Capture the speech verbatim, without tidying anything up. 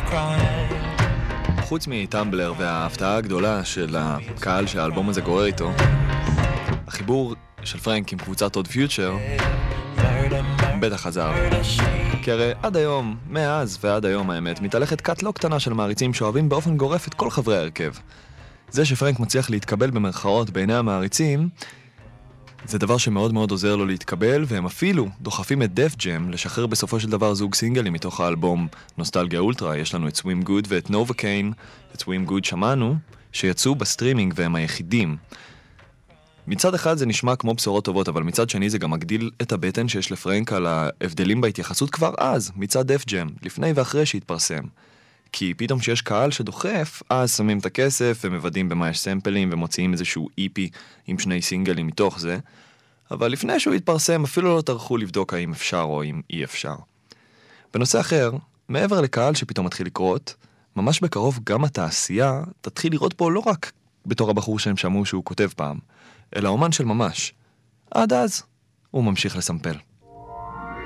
חוץ מטמבלר וההפתעה הגדולה של הקהל שהאלבום הזה גורר איתו, החיבור של פרנק עם קבוצת עוד פיוטשר בטח חזר. כי הרי עד היום, מאז ועד היום האמת, מתהלכת קאט לא קטנה של מעריצים שאוהבים באופן גורף את כל חברי ההרכב. זה שפרנק מצליח להתקבל במרכאות בעיני המעריצים, זה דבר שמאוד מאוד עוזר לו להתקבל, והם אפילו דוחפים את דף ג'ם לשחרר בסופו של דבר זוג סינגלים מתוך האלבום נוסטלגיה אולטרה. יש לנו את סווים גוד ואת נובקיין. את סווים גוד שמענו, שיצאו בסטרימינג והם היחידים. מצד אחד זה נשמע כמו בשורות טובות, אבל מצד שני זה גם מגדיל את הבטן שיש לפרנק על ההבדלים בהתייחסות כבר אז, מצד דף ג'ם, לפני ואחרי שהתפרסם. כי פתאום שיש קהל שדוחף, אז שמים את הכסף ומוודאים במה יש סמפלים ומוציאים איזשהו איפי עם שני סינגלים מתוך זה. אבל לפני שהוא התפרסם אפילו לא טרחו לבדוק האם אפשר או אם אי אפשר. בנושא אחר, מעבר לקהל שפתאום מתחיל לקרות, ממש בקרוב גם התעשייה תתחיל לראות פה לא רק בתור הבחור שהם שמעו שהוא כותב פעם, אלא אומן של ממש. עד אז הוא ממשיך לסמפל.